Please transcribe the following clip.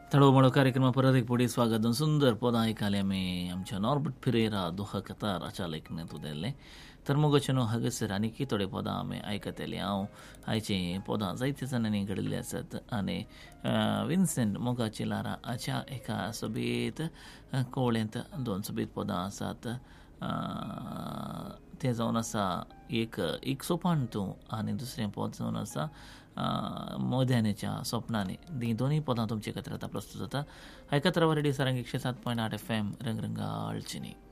तळोमळो कार्यक्रम परत एक पुढे स्वागत सुंदर पदां ऐकाले आमी आमच्या नॉर्बर्ट फिरेरा दुहा कतार अच्या लेखनात उदेल्ले तर मोगोचेनो हांगसर आनीक थोडे पदां आमी आयकतले. हांव आयची पदां जायते जाणांनी घडिल्ली आसात आनी विन्सेंट मोगाची लारा हाच्या एका सोबीत कोवळेंत दोन सोबीत पदां आसात. तें जावन आसा एक सोपान तूं आनी दुसरें पद जावन आसा मोद्यानेच्या स्वप्नांनी. हीं दोनूय पदां तुमचे खातीर आतां प्रस्तूत जाता. आयकत रावा रेडिओ सारंग 107.8 FM रंगरंगाळचिनी.